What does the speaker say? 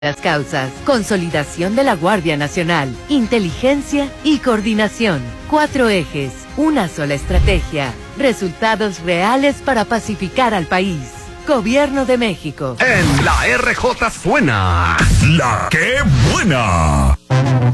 las causas, consolidación de la Guardia Nacional, inteligencia y coordinación. 4 ejes, una sola estrategia, resultados reales para pacificar al país. Gobierno de México. En la RJ suena La Qué Buena.